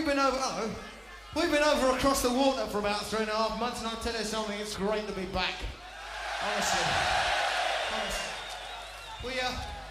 we've been over. Hello. We've been over across the water for about 3.5 months, and I tell you something, it's great to be back. Honestly. We